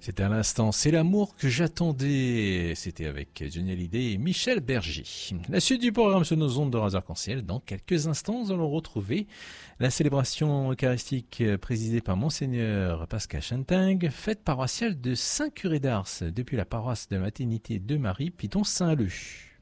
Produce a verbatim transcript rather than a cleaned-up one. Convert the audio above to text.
C'était à l'instant, c'est l'amour que j'attendais. C'était avec Johnny Hallyday et Michel Berger. La suite du programme sur nos ondes de Radio Arc-en-Ciel. Dans quelques instants, nous allons retrouver la célébration eucharistique présidée par Monseigneur Pascal Chanting, fête paroissiale de Saint-Curé d'Ars, depuis la paroisse de la Maternité de Marie, Piton-Saint-Leu.